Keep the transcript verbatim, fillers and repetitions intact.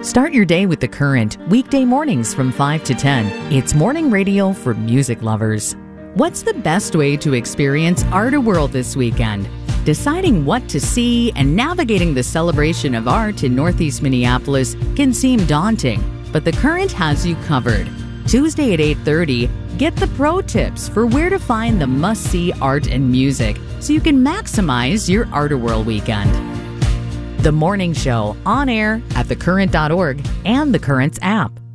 Start your day with The Current, weekday mornings from five to ten. It's morning radio for music lovers. What's the best way to experience Art World this weekend? Deciding what to see and navigating the celebration of art in Northeast Minneapolis can seem daunting, but The Current has you covered. Tuesday at eight thirty, get the pro tips for where to find the must-see art and music so you can maximize your Art World weekend. The Morning Show, on air at the current dot org and The Current's app.